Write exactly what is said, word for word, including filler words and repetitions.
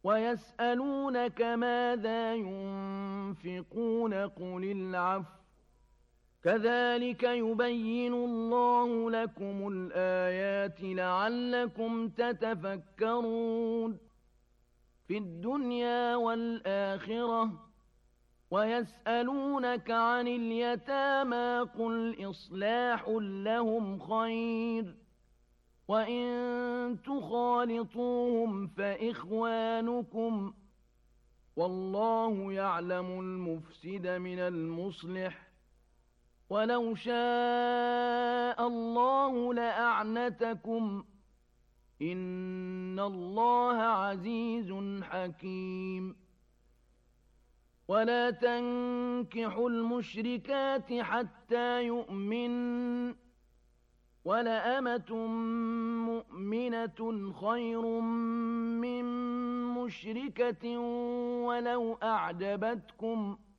ويسألونك ماذا ينفقون قل العفو كذلك يبين الله لكم الآيات لعلكم تتفكرون في الدنيا والآخرة ويسألونك عن اليتامى قل إصلاح لهم خير وإن تخالطوهم فإخوانكم والله يعلم المفسد من المصلح ولو شاء الله لأعنتكم إن الله عزيز حكيم ولا تنكحوا المشركات حتى يؤمن ولأمة مؤمنة خير من مشركة ولو أعجبتكم